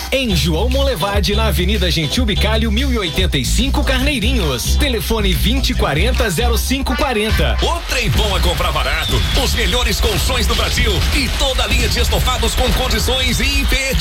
Em João Monlevade, na Avenida Gentil Bicalho, 1085 Carneirinhos. Telefone 2040-0540. O trem bom é comprar barato. Os melhores colchões do Brasil e toda a linha de estofados com condições imperdíveis.